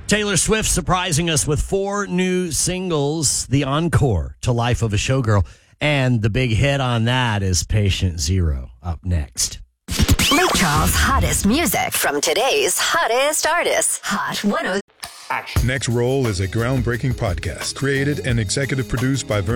Taylor Swift surprising us with 4 new singles, the encore to Life of a Showgirl. And the big hit on that is Patient Zero, up next. Lake Charles' hottest music from today's hottest artists. Hot 10. Next Roll is a groundbreaking podcast created and executive produced by Vernon